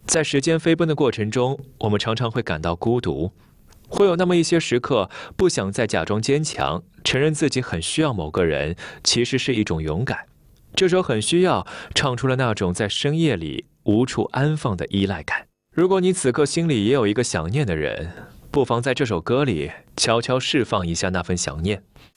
在时间飞奔的过程中，我们常常会感到孤独，会有那么一些时刻，不想再假装坚强，承认自己很需要某个人，其实是一种勇敢。这首《很需要》唱出了那种在深夜里无处安放的依赖感。如果你此刻心里也有一个想念的人，不妨在这首歌里悄悄释放一下那份想念。